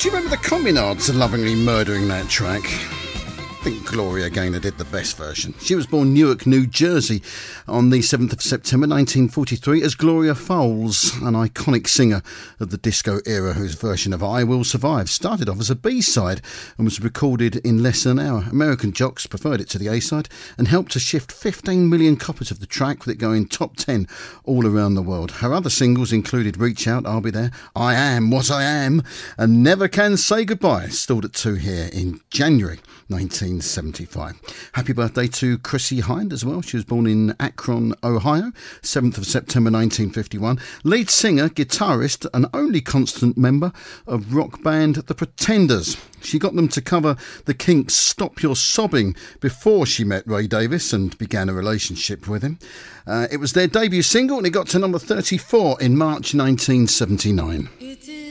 Do you remember the Communards lovingly murdering that track? I think Gloria Gaynor did the best version. She was born Newark, New Jersey on the 7th of September 1943 as Gloria Fowles, an iconic singer of the disco era whose version of I Will Survive started off as a B-side and was recorded in less than an hour. American jocks preferred it to the A-side and helped to shift 15 million copies of the track, with it going top 10 all around the world. Her other singles included Reach Out, I'll Be There, I Am What I Am and Never Can Say Goodbye, stalled at 2 here in January 1975. Happy birthday to Chrissie Hynde as well. She was born in Akron, Ohio, 7th of September 1951. Lead singer, guitarist and only constant member of rock band The Pretenders. She got them to cover the Kinks' Stop Your Sobbing before she met Ray Davies and began a relationship with him. It was their debut single and it got to number 34 in March 1979.